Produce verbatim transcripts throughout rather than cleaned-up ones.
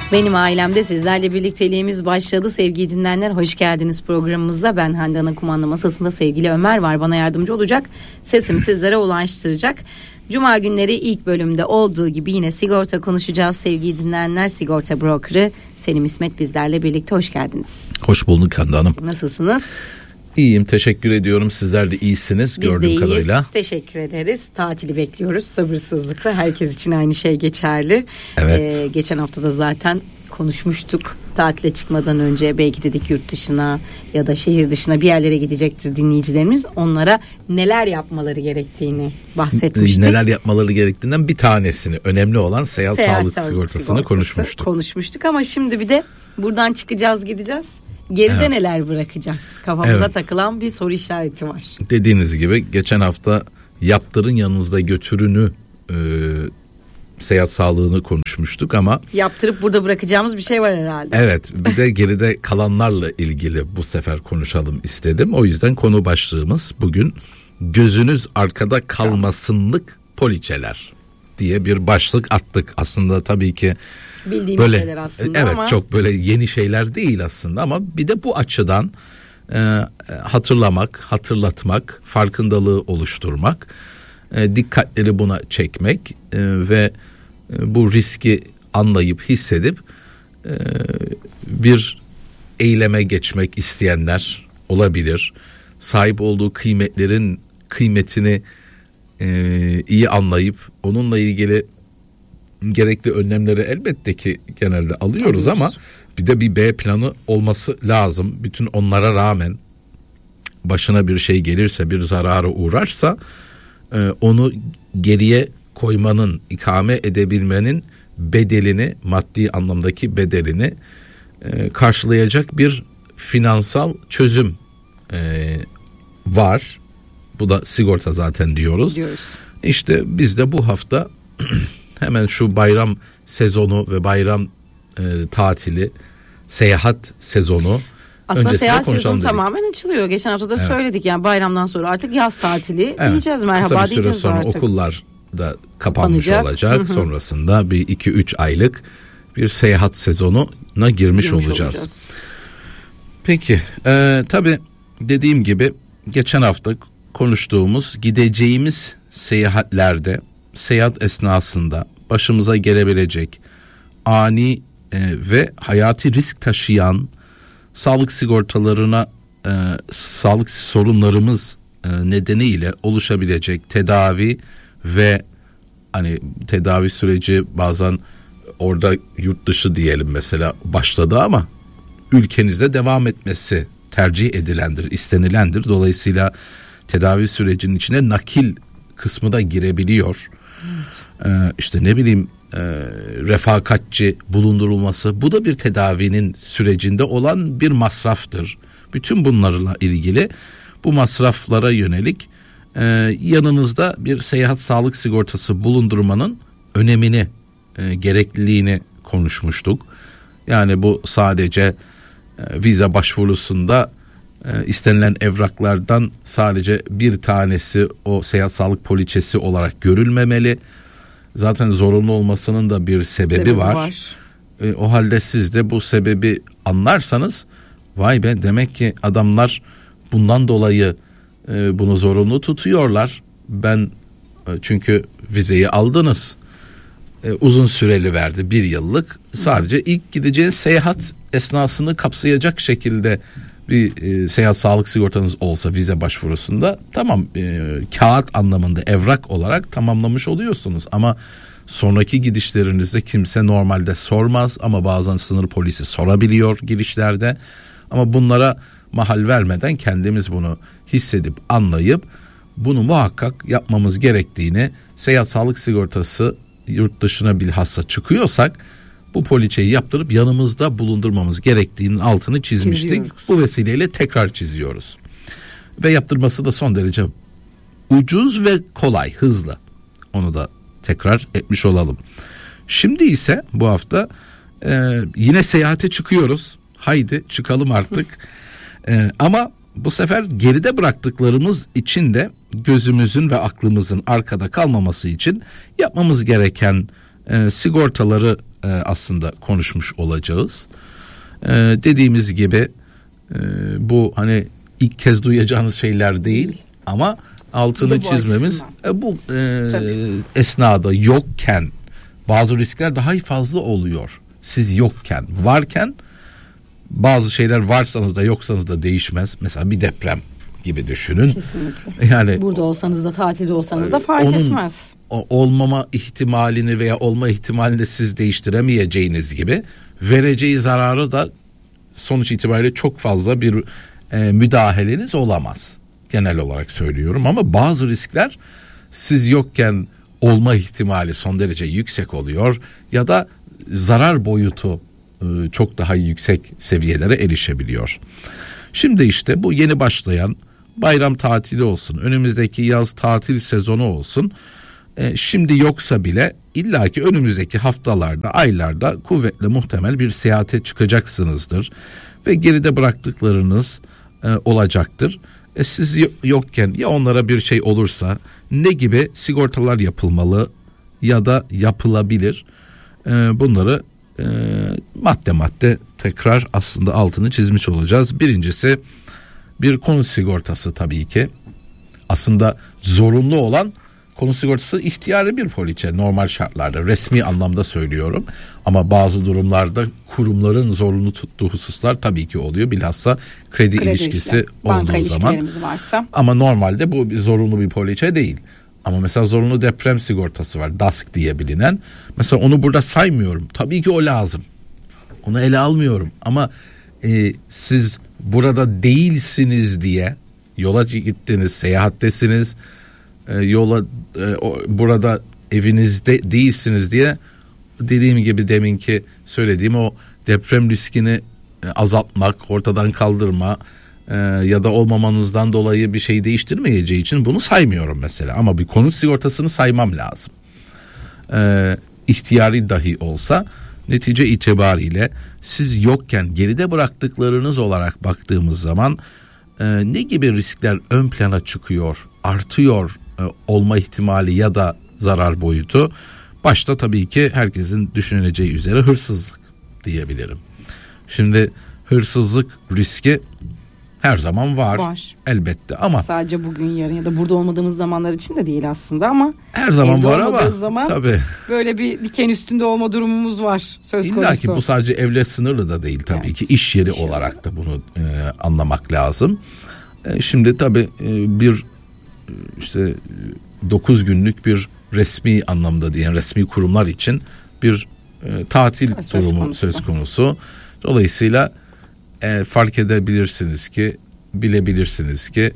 Benim ailemde sizlerle birlikteliğimiz başladı. Sevgili dinleyenler, hoş geldiniz programımıza. Ben Hande Ana, kumanda masasında sevgili Ömer var. Bana yardımcı olacak. Sesimi sizlere ulaştıracak. Cuma günleri ilk bölümde olduğu gibi yine sigorta konuşacağız sevgili dinleyenler. Sigorta brokeri Selim İsmet bizlerle birlikte. Hoş geldiniz. Hoş bulduk Hande Hanım. Nasılsınız? İyiyim, teşekkür ediyorum. Sizler de iyisiniz Biz gördüğüm de iyiyiz. kadarıyla. Teşekkür ederiz. Tatili bekliyoruz sabırsızlıkla. Herkes için aynı şey geçerli. Evet. Ee, geçen hafta da zaten konuşmuştuk. Tatile çıkmadan önce belki dedik yurt dışına ya da şehir dışına bir yerlere gidecektir dinleyicilerimiz. Onlara neler yapmaları gerektiğini bahsetmiştik. Neler yapmaları gerektiğinden bir tanesini, önemli olan seyahat, seyahat sağlık, sağlık sigortasını sigortası konuşmuştuk. Konuşmuştuk ama şimdi bir de buradan çıkacağız, gideceğiz. Geride evet. neler bırakacağız? Kafamıza evet. takılan bir soru işareti var. Dediğiniz gibi geçen hafta yaptırın yanınızda götürünü e, seyahat sağlığını konuşmuştuk ama yaptırıp burada bırakacağımız bir şey var herhalde. Evet, bir de geride kalanlarla ilgili bu sefer konuşalım istedim. O yüzden konu başlığımız bugün gözünüz arkada kalmasınlık poliçeler diye bir başlık attık. Aslında tabii ki bildiğimiz böyle, şeyler aslında evet, ama çok böyle yeni şeyler değil aslında ama bir de bu açıdan e, hatırlamak, hatırlatmak, farkındalığı oluşturmak, e, dikkatleri buna çekmek e, ve e, bu riski anlayıp hissedip e, bir eyleme geçmek isteyenler olabilir. Sahip olduğu kıymetlerin kıymetini e, iyi anlayıp onunla ilgili gerekli önlemleri elbette ki genelde alıyoruz, alıyoruz ama bir de bir B planı olması lazım. Bütün onlara rağmen başına bir şey gelirse, bir zarara uğrarsa e, onu geriye koymanın, ikame edebilmenin bedelini, maddi anlamdaki bedelini e, karşılayacak bir finansal çözüm e, var. Bu da sigorta zaten diyoruz. diyoruz. İşte biz de bu hafta hemen şu bayram sezonu ve bayram e, tatili, seyahat sezonu aslında seyahat sezonu tamamen açılıyor. Geçen hafta da evet. söyledik yani bayramdan sonra artık yaz tatili evet. diyeceğiz, merhaba Kısa bir diyeceğiz süre sonra artık. Okullar da kapanmış Kapanacak. olacak. Hı hı. Sonrasında bir iki üç aylık bir seyahat sezonuna girmiş, girmiş olacağız. olacağız. Peki e, tabii dediğim gibi geçen hafta konuştuğumuz gideceğimiz seyahatlerde, seyahat esnasında başımıza gelebilecek ani e, ve hayati risk taşıyan sağlık sigortalarına e, sağlık sorunlarımız e, nedeniyle oluşabilecek tedavi ve hani tedavi süreci bazen orada yurt dışı diyelim mesela başladı ama ülkenizde devam etmesi tercih edilendir, istenilendir. Dolayısıyla tedavi sürecinin içine nakil kısmı da girebiliyor. Evet. Ee, işte ne bileyim e, refakatçi bulundurulması, bu da bir tedavinin sürecinde olan bir masraftır. Bütün bunlarla ilgili bu masraflara yönelik e, yanınızda bir seyahat sağlık sigortası bulundurmanın önemini, e, gerekliliğini konuşmuştuk. Yani bu sadece e, vize başvurusunda e, istenilen evraklardan sadece bir tanesi o seyahat sağlık poliçesi olarak görülmemeli. Zaten zorunlu olmasının da bir sebebi, sebebi var. var. E, o halde siz de bu sebebi anlarsanız, vay be, demek ki adamlar bundan dolayı e, bunu zorunlu tutuyorlar. Ben e, çünkü vizeyi aldınız. E, uzun süreli verdi, bir yıllık. Sadece ilk gideceğiniz seyahat esnasını kapsayacak şekilde bir e, seyahat sağlık sigortanız olsa vize başvurusunda tamam, e, kağıt anlamında evrak olarak tamamlamış oluyorsunuz ama sonraki gidişlerinizde kimse normalde sormaz ama bazen sınır polisi sorabiliyor girişlerde. Ama bunlara mahal vermeden kendimiz bunu hissedip anlayıp bunu muhakkak yapmamız gerektiğini, seyahat sağlık sigortası yurt dışına bilhassa çıkıyorsak bu poliçeyi yaptırıp yanımızda bulundurmamız gerektiğinin altını çizmiştik. Çiziyoruz. Bu vesileyle tekrar çiziyoruz. Ve yaptırması da son derece ucuz ve kolay, hızlı. Onu da tekrar etmiş olalım. Şimdi ise bu hafta e, yine seyahate çıkıyoruz. Haydi çıkalım artık. e, ama bu sefer geride bıraktıklarımız için de gözümüzün ve aklımızın arkada kalmaması için yapmamız gereken e, sigortaları e, aslında konuşmuş olacağız. E, dediğimiz gibi e, bu hani ilk kez duyacağınız şeyler değil, değil. Ama altını çizmemiz e, bu e, esnada yokken bazı riskler daha fazla oluyor. Siz yokken, varken bazı şeyler varsanız da yoksanız da değişmez. Mesela bir deprem gibi düşünün. Kesinlikle. Yani burada olsanız da tatilde olsanız da fark onun etmez. Olmama ihtimalini veya olma ihtimalini de siz değiştiremeyeceğiniz gibi vereceği zararı da sonuç itibariyle çok fazla bir e, müdahaleniz olamaz. Genel olarak söylüyorum ama bazı riskler siz yokken olma ihtimali son derece yüksek oluyor ya da zarar boyutu e, çok daha yüksek seviyelere erişebiliyor. Şimdi işte bu yeni başlayan bayram tatili olsun, önümüzdeki yaz tatil sezonu olsun, e, şimdi yoksa bile illaki önümüzdeki haftalarda, aylarda kuvvetle muhtemel bir seyahate çıkacaksınızdır ve geride bıraktıklarınız e, olacaktır. E, siz yokken ya onlara bir şey olursa ne gibi sigortalar yapılmalı ya da yapılabilir? E, bunları e, madde madde tekrar aslında altını çizmiş olacağız. Birincisi bir konut sigortası tabii ki. Aslında zorunlu olan konut sigortası ihtiyari bir poliçe normal şartlarda, resmi anlamda söylüyorum. Ama bazı durumlarda kurumların zorunlu tuttuğu hususlar tabii ki oluyor. Bilhassa kredi, kredi ilişkisi işte, olduğu zaman. Varsa. Ama normalde bu bir zorunlu bir poliçe değil. Ama mesela zorunlu deprem sigortası var, D A S K diye bilinen. Mesela onu burada saymıyorum. Tabii ki o lazım. Onu ele almıyorum. Ama e, siz burada değilsiniz diye yola gittiniz, seyahattesiniz, e, yola e, o, burada evinizde değilsiniz diye dediğim gibi deminki söylediğim o deprem riskini e, azaltmak, ortadan kaldırma e, ya da olmamanızdan dolayı bir şey değiştirmeyeceği için bunu saymıyorum mesela. Ama bir konut sigortasını saymam lazım. E, ihtiyari dahi olsa netice itibariyle siz yokken geride bıraktıklarınız olarak baktığımız zaman e, ne gibi riskler ön plana çıkıyor, artıyor e, olma ihtimali ya da zarar boyutu? Başta tabii ki herkesin düşünüleceği üzere hırsızlık diyebilirim. Şimdi hırsızlık riski her zaman var, var elbette ama sadece bugün yarın ya da burada olmadığımız zamanlar için de değil aslında ama her zaman var ama zaman tabii böyle bir diken üstünde olma durumumuz var söz konusu. İlla ki bu sadece evle sınırlı da değil tabii evet. ki iş yeri iş olarak da bunu e, anlamak lazım. E, şimdi tabii e, bir işte dokuz günlük bir resmi anlamda diyen resmi kurumlar için bir e, tatil söz durumu konusu. söz konusu. Dolayısıyla e, fark edebilirsiniz ki, bilebilirsiniz ki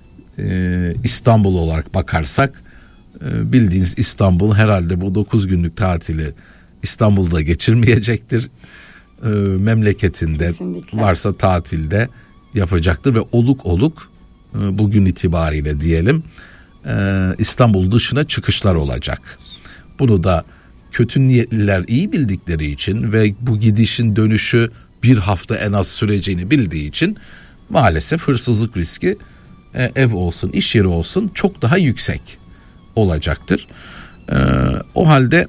e, İstanbul olarak bakarsak e, bildiğiniz İstanbul herhalde bu dokuz günlük tatili İstanbul'da geçirmeyecektir. E, memleketinde kesinlikle. Varsa tatilde yapacaktır ve oluk oluk e, bugün itibariyle diyelim e, İstanbul dışına çıkışlar olacak. Bunu da kötü niyetliler iyi bildikleri için ve bu gidişin dönüşü bir hafta en az süreceğini bildiği için maalesef hırsızlık riski e, ev olsun, iş yeri olsun çok daha yüksek olacaktır. E, o halde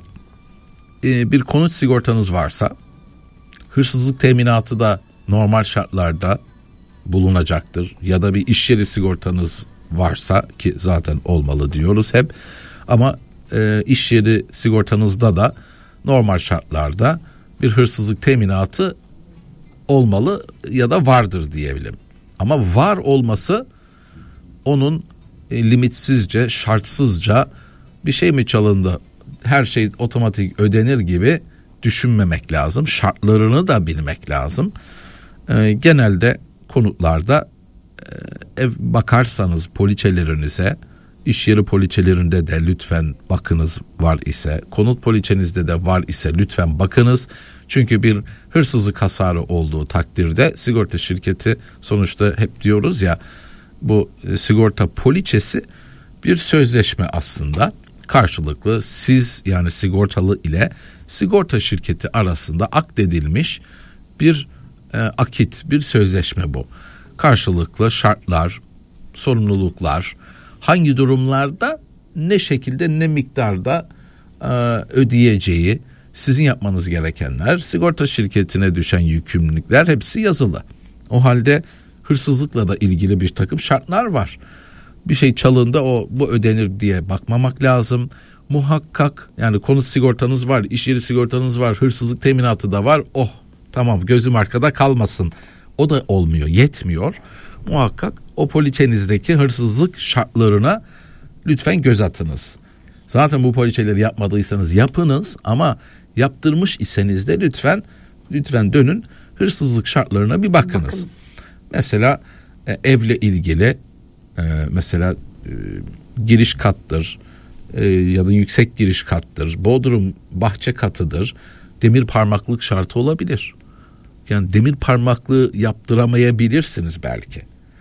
e, bir konut sigortanız varsa hırsızlık teminatı da normal şartlarda bulunacaktır. Ya da bir iş yeri sigortanız varsa ki zaten olmalı diyoruz hep ama e, iş yeri sigortanızda da normal şartlarda bir hırsızlık teminatı olmalı ya da vardır diyebilirim. Ama var olması onun e, limitsizce, şartsızca bir şey mi çalındı, her şey otomatik ödenir gibi düşünmemek lazım. Şartlarını da bilmek lazım. E, genelde konutlarda e, ev bakarsanız poliçelerinize, iş yeri poliçelerinde de lütfen bakınız var ise, konut poliçenizde de var ise lütfen bakınız. Çünkü bir hırsızlık hasarı olduğu takdirde sigorta şirketi sonuçta hep diyoruz ya bu e, sigorta poliçesi bir sözleşme aslında. Karşılıklı siz yani sigortalı ile sigorta şirketi arasında akdedilmiş bir e, akit, bir sözleşme bu. Karşılıklı şartlar, sorumluluklar, hangi durumlarda ne şekilde ne miktarda e, ödeyeceği, Sizin yapmanız gerekenler, sigorta şirketine düşen yükümlülükler hepsi yazılı. O halde hırsızlıkla da ilgili bir takım şartlar var. Bir şey çalındı, o bu ödenir diye bakmamak lazım. Muhakkak yani konut sigortanız var, iş yeri sigortanız var, hırsızlık teminatı da var. Oh tamam, gözüm arkada kalmasın. O da olmuyor, yetmiyor. Muhakkak o poliçenizdeki hırsızlık şartlarına lütfen göz atınız. Zaten bu poliçeleri yapmadıysanız yapınız, ama yaptırmış iseniz de lütfen lütfen dönün, hırsızlık şartlarına bir bakınız. bakınız. Mesela e, evle ilgili e, mesela e, giriş kattır e, ya da yüksek giriş kattır, bodrum bahçe katıdır, demir parmaklık şartı olabilir. Yani demir parmaklığı yaptıramayabilirsiniz belki.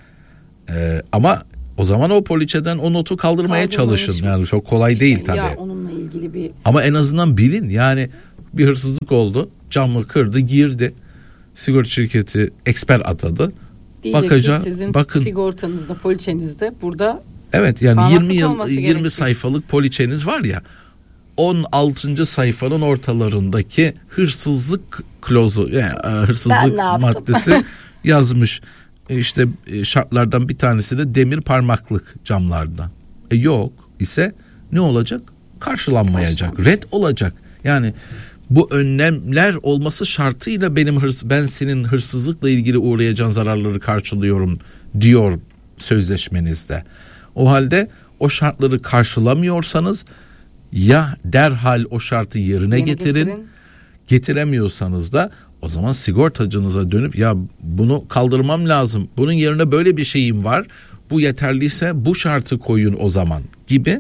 E, ama o zaman o poliçeden o notu kaldırmaya çalışın. Için. Yani çok kolay işte değil tabii. Ya onunla ilgili bir... Ama en azından bilin, yani bir hırsızlık oldu, camı kırdı, girdi. Sigorta şirketi eksper atadı. Bakaca, sizin bakın, sigortanızda, poliçenizde burada. Evet, yani yirmi yıl yirmi sayfalık poliçeniz var ya, on altıncı sayfanın ortalarındaki hırsızlık klozu, yani hırsızlık maddesi yazmış. İşte şartlardan bir tanesi de demir parmaklık camlarda. E yok ise ne olacak? Karşılanmayacak, red olacak. Yani bu önlemler olması şartıyla benim hırs ben senin hırsızlıkla ilgili uğrayacağın zararları karşılıyorum diyor sözleşmenizde. O halde o şartları karşılamıyorsanız ya derhal o şartı yerine getirin, getirin. Getiremiyorsanız da o zaman sigortacınıza dönüp ya bunu kaldırmam lazım, bunun yerine böyle bir şeyim var, bu yeterliyse bu şartı koyun o zaman gibi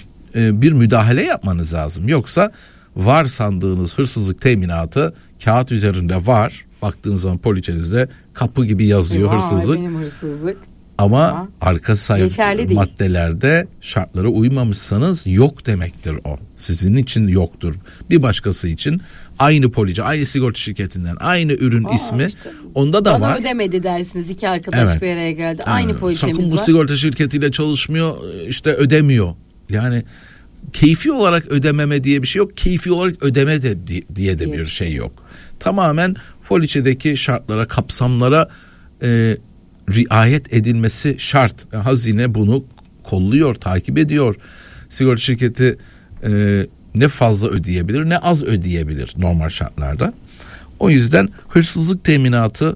e, bir müdahale yapmanız lazım. Yoksa var sandığınız hırsızlık teminatı kağıt üzerinde var, baktığınız zaman poliçenizde kapı gibi yazıyor Vay, hırsızlık. Benim hırsızlık. Ama Aa, arka sayfa maddelerde şartlara uymamışsanız yok demektir o. Sizin için yoktur. Bir başkası için aynı poliçe, aynı sigorta şirketinden aynı ürün Aa, ismi işte, onda da bana var. Bana ödemedi dersiniz, iki arkadaş evet. bir araya geldi. Aynı yani, poliçemiz sakın var. Bu sigorta şirketiyle çalışmıyor, işte ödemiyor. Yani keyfi olarak ödememe diye bir şey yok. Keyfi olarak ödeme de diye de bir şey yok. Tamamen poliçedeki şartlara, kapsamlara e, riayet edilmesi şart. Yani hazine bunu kolluyor, takip ediyor. Sigorta şirketi e, ne fazla ödeyebilir ne az ödeyebilir normal şartlarda. O yüzden hırsızlık teminatı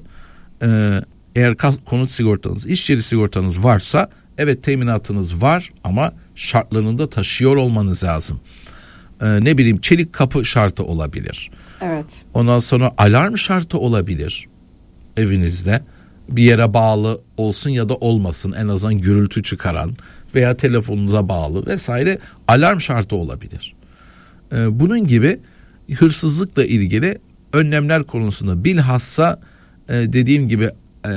e, eğer konut sigortanız, iş yeri sigortanız varsa evet teminatınız var ama şartlarını da taşıyor olmanız lazım. E, ne bileyim çelik kapı şartı olabilir. Evet. Ondan sonra alarm şartı olabilir evinizde. Bir yere bağlı olsun ya da olmasın, en azından gürültü çıkaran veya telefonunuza bağlı vesaire alarm şartı olabilir. Ee, bunun gibi hırsızlıkla ilgili önlemler konusunda bilhassa e, dediğim gibi e,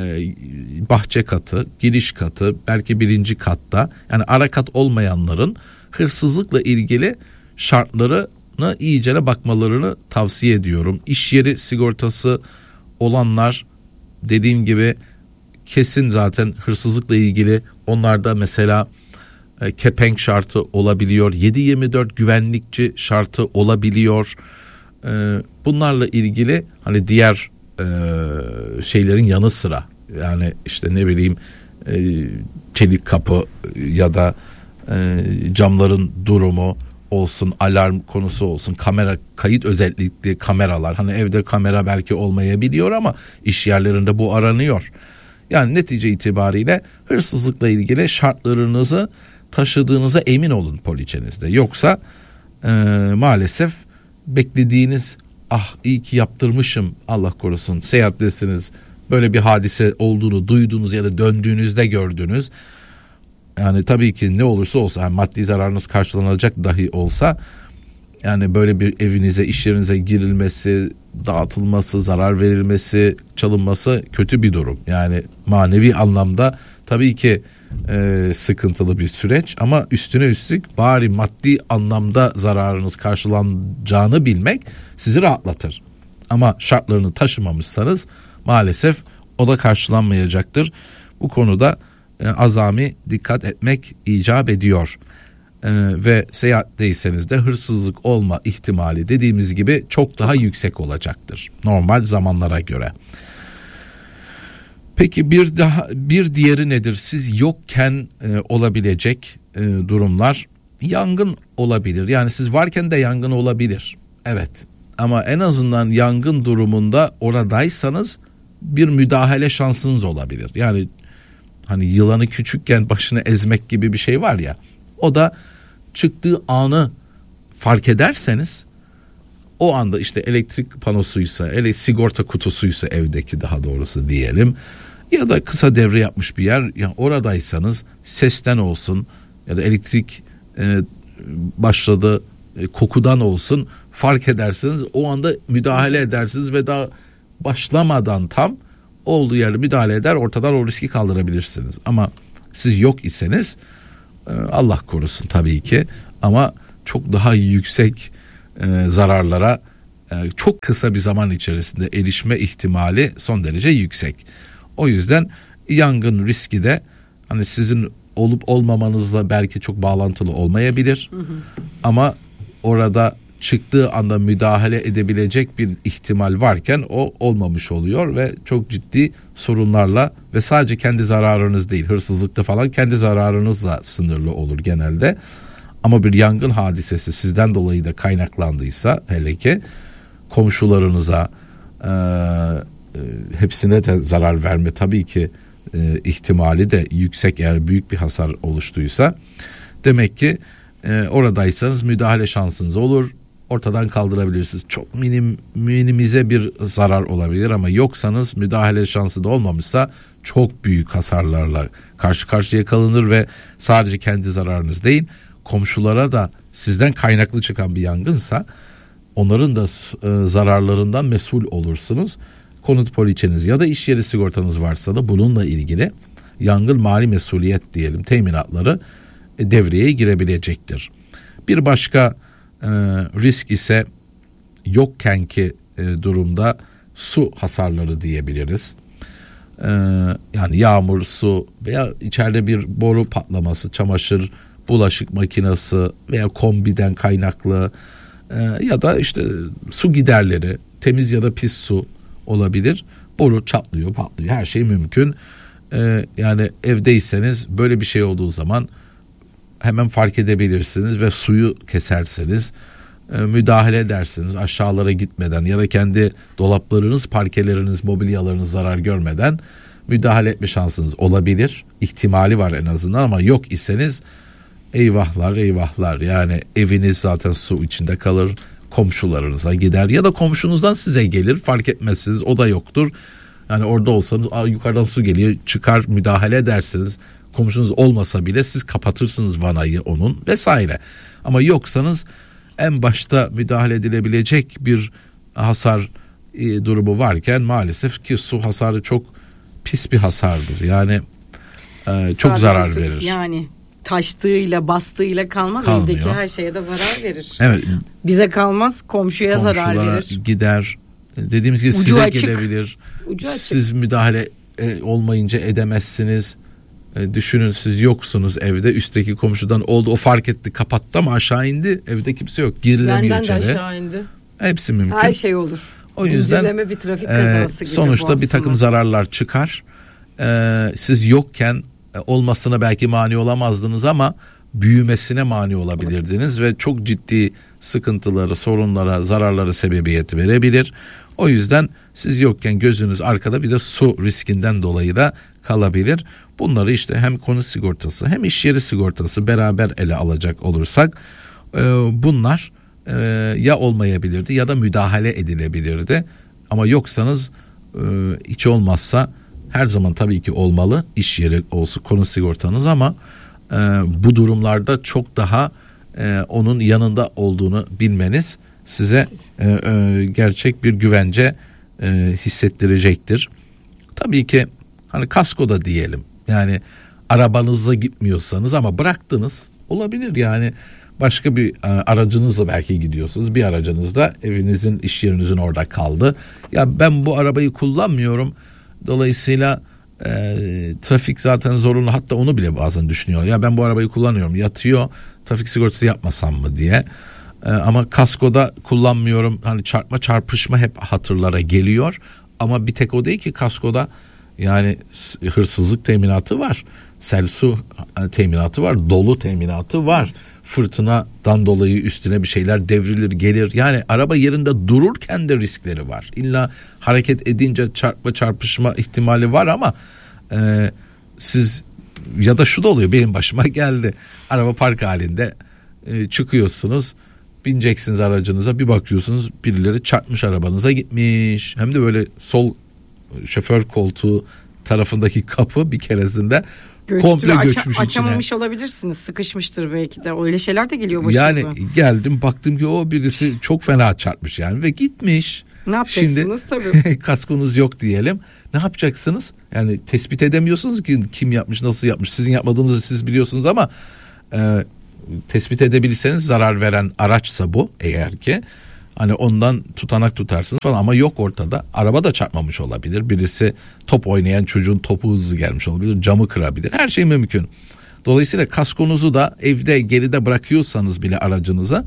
bahçe katı, giriş katı, belki birinci katta, yani ara kat olmayanların hırsızlıkla ilgili şartlarına iyicene bakmalarını tavsiye ediyorum. İş yeri sigortası olanlar, dediğim gibi kesin zaten hırsızlıkla ilgili onlarda mesela e, kepenk şartı olabiliyor, yedi yirmi dört güvenlikçi şartı olabiliyor. E, bunlarla ilgili hani diğer e, şeylerin yanı sıra, yani işte ne bileyim e, çelik kapı ya da e, camların durumu olsun, alarm konusu olsun, kamera, kayıt özellikli kameralar, hani evde kamera belki olmayabiliyor ama iş yerlerinde bu aranıyor. Yani netice itibariyle hırsızlıkla ilgili şartlarınızı taşıdığınıza emin olun poliçenizde. Yoksa e, maalesef beklediğiniz, ah iyi ki yaptırmışım, Allah korusun seyahattesiniz, böyle bir hadise olduğunu duydunuz ya da döndüğünüzde gördünüz. Yani tabii ki ne olursa olsa, yani maddi zararınız karşılanacak dahi olsa, yani böyle bir evinize, iş yerinize girilmesi, dağıtılması, zarar verilmesi, çalınması kötü bir durum. Yani manevi anlamda tabii ki e, sıkıntılı bir süreç ama üstüne üstlük bari maddi anlamda zararınız karşılanacağını bilmek sizi rahatlatır. Ama şartlarını taşımamışsanız maalesef o da karşılanmayacaktır. Bu konuda azami dikkat etmek icap ediyor. e, ve seyahatteyseniz de hırsızlık olma ihtimali dediğimiz gibi çok daha yüksek olacaktır normal zamanlara göre. Peki bir daha bir diğeri nedir? Siz yokken e, olabilecek e, durumlar, yangın olabilir. Yani siz varken de yangın olabilir. Evet. Ama en azından yangın durumunda oradaysanız bir müdahale şansınız olabilir. Yani hani yılanı küçükken başını ezmek gibi bir şey var ya. O da çıktığı anı fark ederseniz o anda işte elektrik panosuysa, ele sigorta kutusuysa evdeki daha doğrusu diyelim ya da kısa devre yapmış bir yer, ya oradaysanız sesten olsun ya da elektrik e, başladı e, kokudan olsun fark edersiniz, o anda müdahale edersiniz ve daha başlamadan tam olduğu yerde müdahale eder, ortadan o riski kaldırabilirsiniz. Ama siz yok iseniz e, Allah korusun tabii ki, ama çok daha yüksek e, zararlara e, çok kısa bir zaman içerisinde erişme ihtimali son derece yüksek. O yüzden yangın riski de hani sizin olup olmamanızla belki çok bağlantılı olmayabilir. Hı hı. Ama orada çıktığı anda müdahale edebilecek bir ihtimal varken o olmamış oluyor ve çok ciddi sorunlarla ve sadece kendi zararınız değil, hırsızlıkta falan kendi zararınızla sınırlı olur genelde. Ama bir yangın hadisesi sizden dolayı da kaynaklandıysa, hele ki komşularınıza e, e, hepsine de zarar verme tabii ki e, ihtimali de yüksek, eğer büyük bir hasar oluştuysa demek ki e, oradaysanız müdahale şansınız olur, ortadan kaldırabilirsiniz. Çok minim, minimize bir zarar olabilir ama yoksanız, müdahale şansı da olmamışsa çok büyük hasarlarla karşı karşıya kalınır ve sadece kendi zararınız değil, komşulara da sizden kaynaklı çıkan bir yangınsa onların da e, zararlarından mesul olursunuz. Konut poliçeniz ya da iş yeri sigortanız varsa da bununla ilgili yangın mali mesuliyet diyelim teminatları e, devreye girebilecektir. Bir başka e, risk ise yokkenki e, durumda su hasarları diyebiliriz. E, yani yağmur, su veya içeride bir boru patlaması, çamaşır, bulaşık makinesi veya kombiden kaynaklı e, ya da işte su giderleri, temiz ya da pis su olabilir. Boru çatlıyor, patlıyor, her şey mümkün. E, yani evdeyseniz böyle bir şey olduğu zaman hemen fark edebilirsiniz ve suyu keserseniz e, müdahale edersiniz aşağılara gitmeden ya da kendi dolaplarınız, parkeleriniz, mobilyalarınız zarar görmeden müdahale etme şansınız olabilir. İhtimali var en azından, ama yok iseniz eyvahlar eyvahlar, yani eviniz zaten su içinde kalır, komşularınıza gider ya da komşunuzdan size gelir, fark etmezsiniz, o da yoktur. Yani orada olsanız yukarıdan su geliyor, çıkar müdahale edersiniz, komşunuz olmasa bile siz kapatırsınız vanayı onun vesaire. Ama yoksanız en başta müdahale edilebilecek bir hasar e, durumu varken maalesef ki su hasarı çok pis bir hasardır. Yani e, çok sadece zarar verir. Yani taştığıyla bastığıyla kalmaz, kalmıyor. Evdeki her şeye de zarar verir. Evet. Bize kalmaz, komşuya komşulara zarar verir. Gider. Dediğimiz gibi ucu size açık. Gelebilir. Ucu açık. Siz müdahale e, olmayınca edemezsiniz. E, düşünün, siz yoksunuz evde, üstteki komşudan oldu, o fark etti, kapattı ama aşağı indi, evde kimse yok, girilemiyor içeri. Benden de aşağı indi. Hepsi mümkün. Her şey olur. O yüzden bir trafik kazası e, sonuçta bir takım zararlar çıkar. E, siz yokken e, olmasına belki mani olamazdınız ama büyümesine mani olabilirdiniz ve çok ciddi sıkıntıları, sorunlara, zararlara sebebiyet verebilir. O yüzden siz yokken gözünüz arkada, bir de su riskinden dolayı da kalabilir. Bunları işte hem konut sigortası hem iş yeri sigortası beraber ele alacak olursak e, bunlar e, ya olmayabilirdi ya da müdahale edilebilirdi. Ama yoksanız e, hiç olmazsa her zaman tabii ki olmalı iş yeri olsun, konut sigortanız, ama e, bu durumlarda çok daha e, onun yanında olduğunu bilmeniz size e, e, gerçek bir güvence e, hissettirecektir. Tabii ki hani kasko da diyelim. Yani arabanızla gitmiyorsanız ama bıraktınız, olabilir yani, başka bir e, aracınızla belki gidiyorsunuz, bir aracınız da evinizin, iş yerinizin orada kaldı. Ya ben bu arabayı kullanmıyorum, dolayısıyla e, trafik zaten zorunlu, hatta onu bile bazen düşünüyor. Ya ben bu arabayı kullanıyorum, yatıyor, trafik sigortası yapmasam mı diye. E, ama kaskoda kullanmıyorum. Hani çarpma çarpışma hep hatırlara geliyor. Ama bir tek o değil ki kaskoda, yani hırsızlık teminatı var. Sel su teminatı var, dolu teminatı var. Fırtınadan dolayı üstüne bir şeyler devrilir gelir. Yani araba yerinde dururken de riskleri var. İlla hareket edince çarpma çarpışma ihtimali var ama e, siz, ya da şu da oluyor, benim başıma geldi. Araba park halinde, e, çıkıyorsunuz, bineceksiniz aracınıza, bir bakıyorsunuz birileri çarpmış arabanıza gitmiş. Hem de böyle sol şoför koltuğu tarafındaki kapı bir keresinde göçtü, komple aç- göçmüş içine. Açamamış olabilirsiniz, sıkışmıştır belki de, öyle şeyler de geliyor başınıza. Yani geldim baktım ki o birisi çok fena çarpmış yani ve gitmiş. Ne yapacaksınız? Şimdi, tabii. kaskonuz yok diyelim. Ne yapacaksınız? Yani tespit edemiyorsunuz ki kim yapmış, nasıl yapmış. Sizin yapmadığınızı siz biliyorsunuz ama e, tespit edebilirseniz zarar veren araçsa bu, eğer ki hani ondan tutanak tutarsınız falan, ama yok ortada. Araba da çarpmamış olabilir. Birisi top oynayan çocuğun topu hızlı gelmiş olabilir. Camı kırabilir. Her şey mümkün. Dolayısıyla kaskonuzu da evde geride bırakıyorsanız bile aracınıza,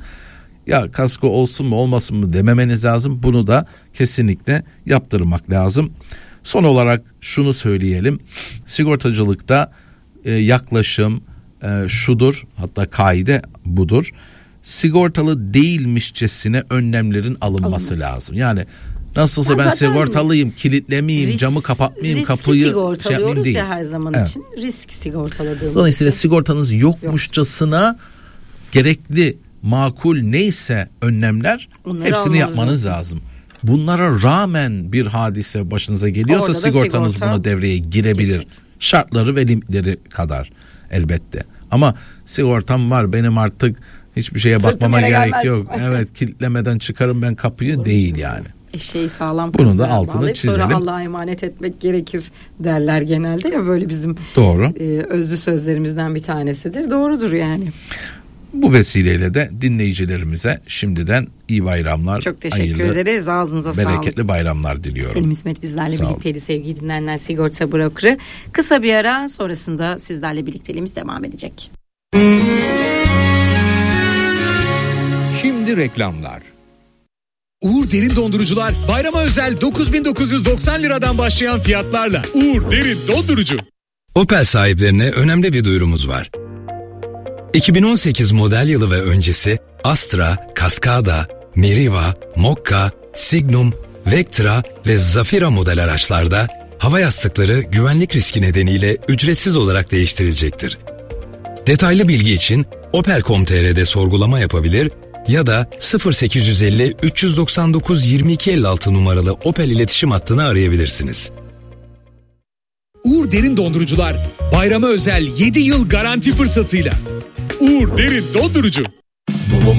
ya kasko olsun mu olmasın mı dememeniz lazım. Bunu da kesinlikle yaptırmak lazım. Son olarak şunu söyleyelim. Sigortacılıkta e, yaklaşım e, şudur, hatta kaide budur. Sigortalı değilmişçesine önlemlerin alınması Alınması. lazım. Yani nasılsa ya ben sigortalıyım, kilitlemeyeyim, risk, camı kapatmayayım, kapıyı şey yapmayayım değil. Ya her zaman evet. için risk sigortaladığımız Dolayısıyla için. sigortanız yokmuşçasına Yok. gerekli, makul neyse önlemler, Onları hepsini yapmanız lazım. lazım. Bunlara rağmen bir hadise başınıza geliyorsa sigortanız sigorta buna devreye girebilir. Girecek. Şartları ve limitleri kadar elbette. Ama sigortam var benim, artık hiçbir şeye Sırtım bakmama gerek gelmez. yok. Evet, kilitlemeden çıkarım ben kapıyı Olur değil canım. yani. Eşeği sağlam. Bunun da altını çizelim. Sonra Allah'a emanet etmek gerekir derler genelde ya, böyle bizim Doğru. E, özlü sözlerimizden bir tanesidir. Doğrudur yani. Bu vesileyle de dinleyicilerimize şimdiden iyi bayramlar. Çok teşekkür hayırlı, ederiz. Ağzınıza sağlık. Bereketli bayramlar diliyorum. Selim İsmet bizlerle Sağ birlikteydi olun. Sevgili dinleyenler, sigorta brokerı. Kısa bir ara sonrasında sizlerle birlikteliğimiz devam edecek. Şimdi reklamlar. Uğur Derin Dondurucular bayrama özel dokuz bin dokuz yüz doksan liradan başlayan fiyatlarla. Uğur Derin Dondurucu. Opel sahiplerine önemli bir duyurumuz var. iki bin on sekiz model yılı ve öncesi Astra, Cascada, Meriva, Mokka, Signum, Vectra ve Zafira model araçlarda hava yastıkları güvenlik riski nedeniyle ücretsiz olarak değiştirilecektir. Detaylı bilgi için opel nokta com nokta tr'de sorgulama yapabilir ya da sıfır sekiz yüz elli üç yüz doksan dokuz yirmi iki elli altı numaralı Opel iletişim hattını arayabilirsiniz. Uğur Derin Dondurucular bayrama özel yedi yıl garanti fırsatıyla. Uğur Derin Dondurucu.